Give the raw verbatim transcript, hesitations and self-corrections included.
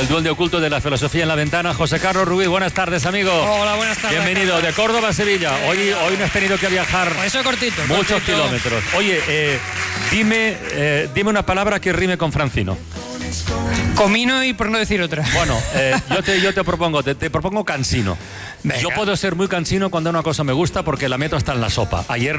duende oculto de la filosofía en la ventana. José Carlos Ruiz, buenas tardes, amigo. Hola, buenas tardes. Bienvenido, de Córdoba a Sevilla. Hoy, hoy no has tenido que viajar Por eso cortito. muchos cortito. kilómetros. Oye, eh, dime, eh, dime una palabra que rime con Francino. Comino y por no decir otra. Bueno, eh, yo, te, yo te propongo, te, te propongo cansino. Venga. Yo puedo ser muy cansino cuando una cosa me gusta porque la meto hasta en la sopa. Ayer